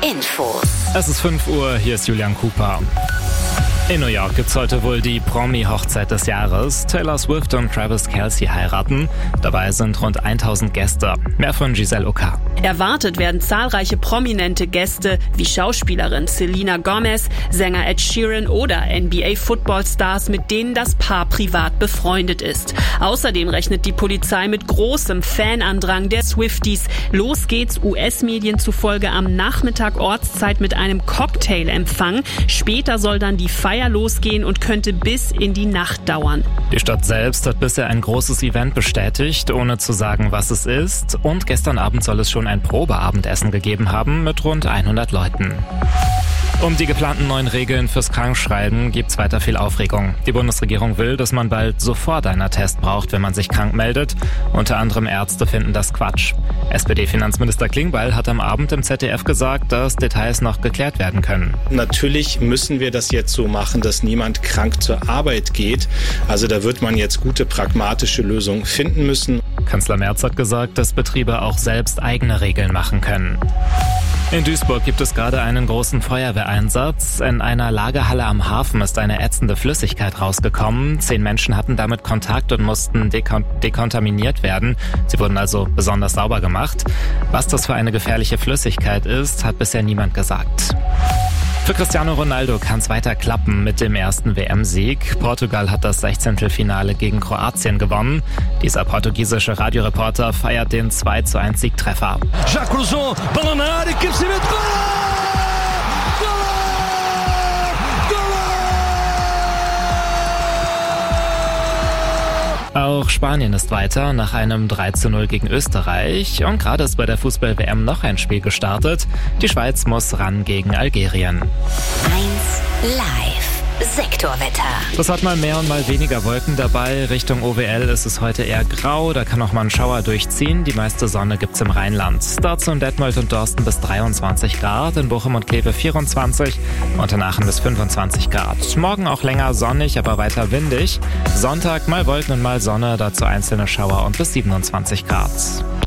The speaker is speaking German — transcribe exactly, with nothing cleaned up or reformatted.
Infos. Es ist fünf Uhr, hier ist Julian Cooper. In New York gibt's heute wohl die Promi-Hochzeit des Jahres. Taylor Swift und Travis Kelce heiraten. Dabei sind rund tausend Gäste. Mehr von Giselle Oka. Erwartet werden zahlreiche prominente Gäste wie Schauspielerin Selena Gomez, Sänger Ed Sheeran oder N B A-Football-Stars, mit denen das Paar privat befreundet ist. Außerdem rechnet die Polizei mit großem Fanandrang der Swifties. Los geht's U S-Medien zufolge am Nachmittag Ortszeit mit einem Cocktailempfang. Später soll dann die Feier losgehen und könnte bis in die Nacht dauern. Die Stadt selbst hat bisher ein großes Event bestätigt, ohne zu sagen, was es ist. Und gestern Abend soll es schon ein Probeabendessen gegeben haben mit rund hundert Leuten. Um die geplanten neuen Regeln fürs Krankschreiben gibt's weiter viel Aufregung. Die Bundesregierung will, dass man bald sofort einen Attest braucht, wenn man sich krank meldet. Unter anderem Ärzte finden das Quatsch. S P D-Finanzminister Klingbeil hat am Abend im Z D F gesagt, dass Details noch geklärt werden können. Natürlich müssen wir das jetzt so machen, dass niemand krank zur Arbeit geht. Also da wird man jetzt gute pragmatische Lösungen finden müssen. Kanzler Merz hat gesagt, dass Betriebe auch selbst eigene Regeln machen können. In Duisburg gibt es gerade einen großen Feuerwehreinsatz. In einer Lagerhalle am Hafen ist eine ätzende Flüssigkeit rausgekommen. Zehn Menschen hatten damit Kontakt und mussten dekon- dekontaminiert werden. Sie wurden also besonders sauber gemacht. Was das für eine gefährliche Flüssigkeit ist, hat bisher niemand gesagt. Für Cristiano Ronaldo kann es weiter klappen mit dem ersten W M-Sieg. Portugal hat das Sechzehntelfinale gegen Kroatien gewonnen. Dieser portugiesische Radioreporter feiert den zwei zu eins Siegtreffer. Já cruzou, bola na área, cabeceamento, gol! Auch Spanien ist weiter nach einem drei zu null gegen Österreich. Und gerade ist bei der Fußball-W M noch ein Spiel gestartet. Die Schweiz muss ran gegen Algerien. eins live. Sektorwetter. Das hat mal mehr und mal weniger Wolken dabei. Richtung O W L ist es heute eher grau, da kann auch mal ein Schauer durchziehen. Die meiste Sonne gibt's im Rheinland. Dazu in Detmold und Dorsten bis dreiundzwanzig Grad, in Bochum und Kleve vierundzwanzig und in Aachen bis fünfundzwanzig Grad. Morgen auch länger sonnig, aber weiter windig. Sonntag mal Wolken und mal Sonne, dazu einzelne Schauer und bis siebenundzwanzig Grad.